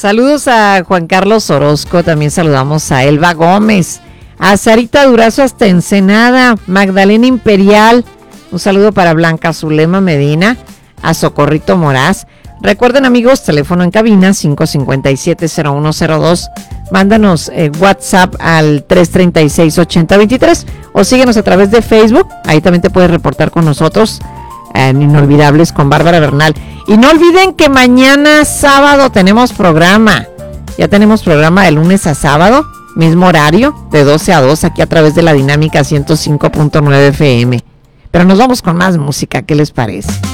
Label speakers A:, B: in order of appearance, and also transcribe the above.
A: Saludos a Juan Carlos Orozco, también saludamos a Elba Gómez, a Sarita Durazo hasta Ensenada, Magdalena Imperial, un saludo para Blanca Zulema Medina, a Socorrito Moraz. Recuerden, amigos, teléfono en cabina 557-0102, mándanos WhatsApp al 336-8023 o síguenos a través de Facebook, ahí también te puedes reportar con nosotros en Inolvidables con Bárbara Bernal. Y no olviden que mañana sábado tenemos programa, ya tenemos programa de lunes a sábado, mismo horario, de 12 a 2, aquí a través de la Dinámica 105.9 FM. Pero nos vamos con más música, ¿qué les parece?